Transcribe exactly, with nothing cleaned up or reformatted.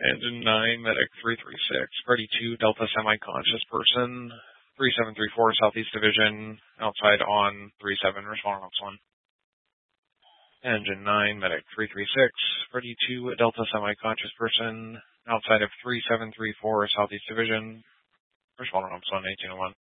Engine nine, medic three three six, Freddy two, Delta semi-conscious person, three seven three four, Southeast Division, outside on three seven, responding on one. Engine nine, medic three three six, Freddy two, Delta semi-conscious person, outside of three seven three four, Southeast Division, responding on one, eighteen oh one.